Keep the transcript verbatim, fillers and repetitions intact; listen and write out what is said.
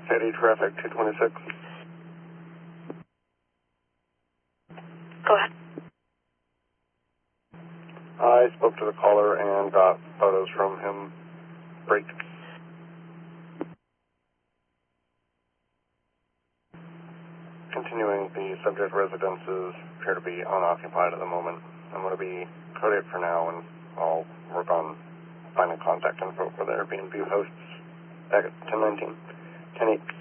City traffic two twenty-six. Go ahead. I spoke to the caller and got photos from him. Break. Continuing, the subject residences appear to be unoccupied at the moment. I'm going to be coded for now, and I'll work on finding contact info for the Airbnb hosts back at ten nineteen. ten eight.